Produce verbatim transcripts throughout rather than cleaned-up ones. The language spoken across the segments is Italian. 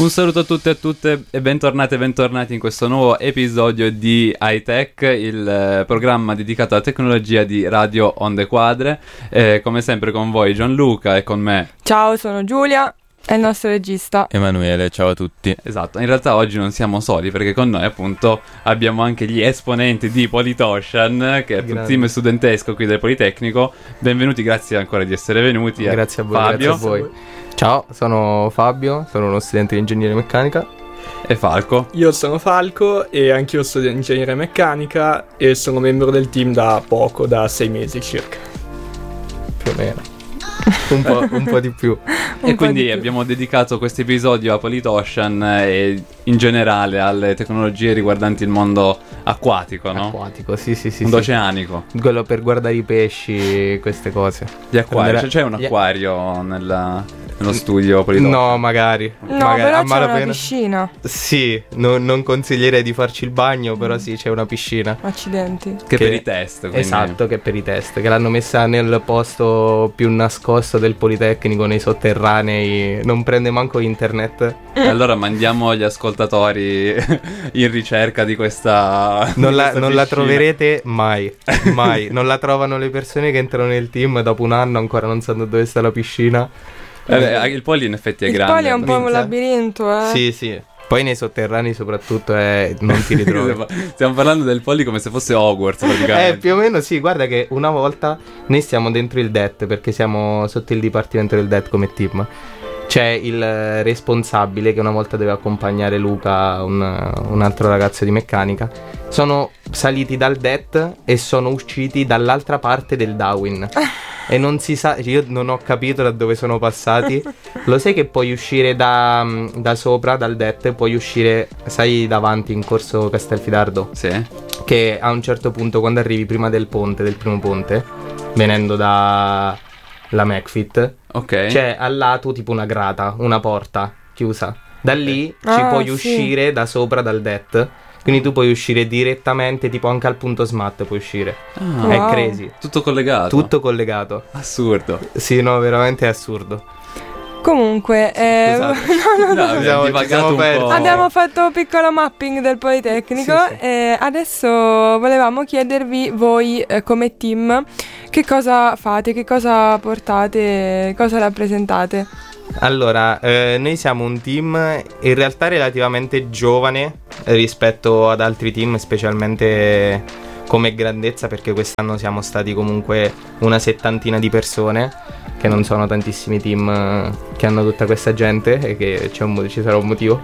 Un saluto a tutti e a tutte e bentornati e bentornati in questo nuovo episodio di iTech, il eh, programma dedicato alla tecnologia di Radio Onde Quadre. Eh, come sempre con voi Gianluca e con me. Ciao, sono Giulia e il nostro regista Emanuele. Ciao a tutti. Esatto, in realtà oggi non siamo soli perché con noi appunto abbiamo anche gli esponenti di Politocean, che è il team studentesco qui del Politecnico. Benvenuti, grazie ancora di essere venuti. Grazie a voi, Fabio. grazie a voi. Ciao, sono Fabio, sono uno studente di ingegneria meccanica. E Falco. Io sono Falco e anch'io studio ingegneria meccanica e sono membro del team da poco, da sei mesi circa. Più o meno. Un po', un po' di più. E quindi abbiamo dedicato questo episodio a Politocean e in generale alle tecnologie riguardanti il mondo acquatico, no? Acquatico, sì, sì, sì. Mondo sì. oceanico. Quello per guardare i pesci, queste cose. Gli acquari, Prendere- cioè, c'è un gli- acquario nella- nello studio Politocean? No, magari. No, magari. però a c'è una malapena- piscina. Sì, no- non consiglierei di farci il bagno, però sì, c'è una piscina. Accidenti. Che, Che- per i test, quindi. Esatto, che per i test, che l'hanno messa nel posto più nascosto del Politecnico, nei sotterranei, non prende manco internet. E allora mandiamo gli ascoltatori in ricerca di questa Non di la, questa non la piscina. troverete mai, mai. Non la trovano le persone che entrano nel team dopo un anno ancora non sanno dove sta la piscina. Eh beh, il Poli in effetti è Il grande. Poli è un po' un minchia. labirinto, eh. Sì, sì. Poi nei sotterranei soprattutto eh, non ti ritrovi. Stiamo parlando del Poli come se fosse Hogwarts Eh, praticamente. più o meno sì, guarda che una volta noi stiamo dentro il D E T perché siamo sotto il dipartimento del D E T come team. C'è il eh, responsabile che una volta deve accompagnare Luca, un, un altro ragazzo di meccanica. Sono saliti dal D E T e sono usciti dall'altra parte del Darwin. E non si sa, io non ho capito da dove sono passati. Lo sai che puoi uscire da, da sopra, dal D E T, puoi uscire, sai, davanti in corso Castelfidardo? Sì. Che a un certo punto, quando arrivi prima del ponte, del primo ponte, venendo da la McFit, Ok. c'è al lato tipo una grata, una porta chiusa. Da lì ci Ah, puoi sì. uscire da sopra dal D E T. Quindi tu puoi uscire direttamente, tipo anche al punto SMAT puoi uscire. Ah, È Wow. crazy. tutto collegato. Tutto collegato. Assurdo. Sì, no, veramente è assurdo. Comunque, eh, Scusate. No, abbiamo Siamo- ci divagato siamo un persi. po'. abbiamo fatto un piccolo mapping del Politecnico Sì, sì. e adesso volevamo chiedervi voi eh, come team che cosa fate, che cosa portate, cosa rappresentate. Allora, eh, noi siamo un team in realtà relativamente giovane rispetto ad altri team, specialmente come grandezza, perché quest'anno siamo stati comunque una settantina di persone, che non sono tantissimi team eh, che hanno tutta questa gente e che c'è un mo- ci sarà un motivo.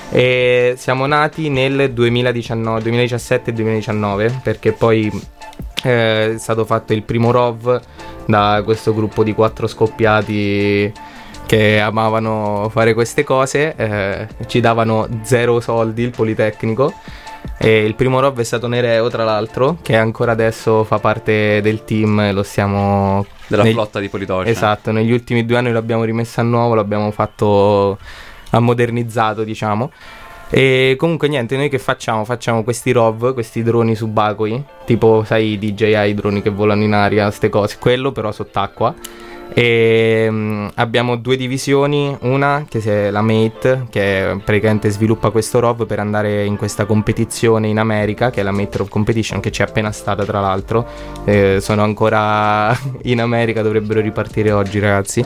E siamo nati nel duemiladiciannove, duemiladiciassette e duemiladiciannove, perché poi eh, è stato fatto il primo R O V da questo gruppo di quattro scoppiati che amavano fare queste cose, eh, ci davano zero soldi il Politecnico. E il primo R O V è stato Nereo, tra l'altro, che ancora adesso fa parte del team e lo stiamo Della neg- flotta di Politocean. Esatto, negli ultimi due anni l'abbiamo rimesso a nuovo, l'abbiamo fatto ammodernizzato, diciamo. E comunque niente, noi che facciamo? Facciamo questi R O V, questi droni subacquei, tipo sai i D J I, i droni che volano in aria, ste cose, quello però sott'acqua. E mm, abbiamo due divisioni, una che è la Mate, che praticamente sviluppa questo R O V per andare in questa competizione in America, che è la Mate Rover Competition, che c'è appena stata tra l'altro. Eh, sono ancora in America, dovrebbero ripartire oggi, ragazzi.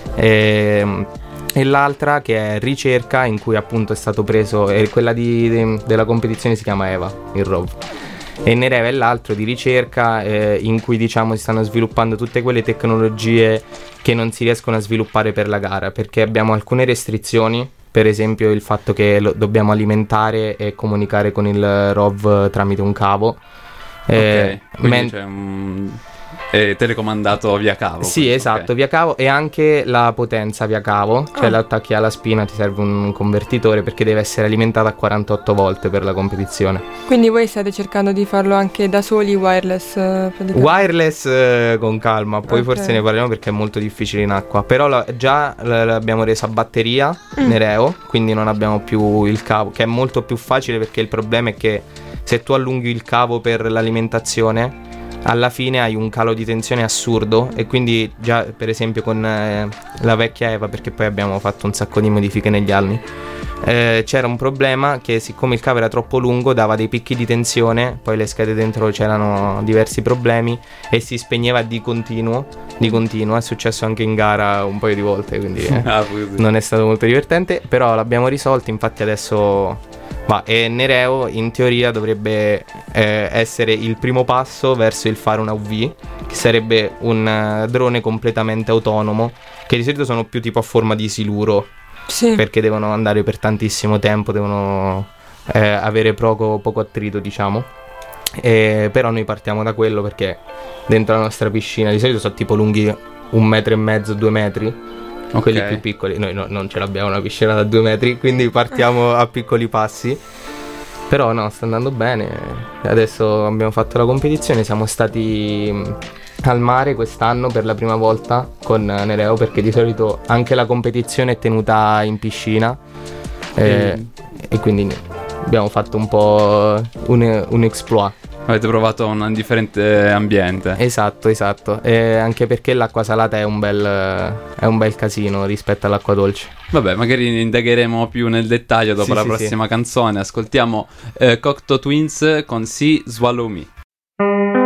E, e l'altra che è ricerca, in cui appunto è stato preso, e quella di, de- della competizione si chiama EVA, il R O V. E Nereva è l'altro di ricerca, eh, in cui diciamo si stanno sviluppando tutte quelle tecnologie che non si riescono a sviluppare per la gara, perché abbiamo alcune restrizioni, per esempio il fatto che lo dobbiamo alimentare e comunicare con il R O V tramite un cavo. Eh, Ok, quindi men- c'è un... è telecomandato via cavo. Sì, questo, esatto, ok. via cavo, e anche la potenza via cavo, cioè Ah. l'attacchi alla spina, ti serve un convertitore perché deve essere alimentata a quarantotto volt per la competizione. Quindi voi state cercando di farlo anche da soli, wireless? eh, praticamente? Wireless eh, con calma, poi Ok. forse ne parliamo perché è molto difficile in acqua. Però la- già l- l'abbiamo resa a batteria, Mm. Nereo, quindi non abbiamo più il cavo, che è molto più facile perché il problema è che se tu allunghi il cavo per l'alimentazione, alla fine hai un calo di tensione assurdo, e quindi già per esempio con eh, la vecchia Eva, perché poi abbiamo fatto un sacco di modifiche negli anni, eh, c'era un problema che siccome il cavo era troppo lungo dava dei picchi di tensione, poi le schede dentro c'erano diversi problemi e si spegneva di continuo, di continuo, è successo anche in gara un paio di volte, quindi eh, Ah, non è stato molto divertente, però l'abbiamo risolto, infatti adesso va. E Nereo in teoria dovrebbe eh, essere il primo passo verso il fare una U V, che sarebbe un uh, drone completamente autonomo, che di solito sono più tipo a forma di siluro, Sì. perché devono andare per tantissimo tempo, devono eh, avere poco, poco attrito, diciamo. E, però noi partiamo da quello perché dentro la nostra piscina di solito sono tipo lunghi un metro e mezzo, due metri. Ok. Quelli più piccoli, noi no, non ce l'abbiamo una piscina da due metri, quindi partiamo a piccoli passi. Però no, sta andando bene. Adesso abbiamo fatto la competizione, siamo stati mh, al mare quest'anno per la prima volta con Nereo, perché di solito anche la competizione è tenuta in piscina, eh, Mm. e quindi abbiamo fatto un po' un, un exploit. Avete provato un differente ambiente. Esatto, esatto. E anche perché l'acqua salata è un bel, è un bel casino rispetto all'acqua dolce. Vabbè, magari indagheremo più nel dettaglio dopo Sì, la sì, prossima canzone. Ascoltiamo eh, Cocteau Twins con Si Swallow Me.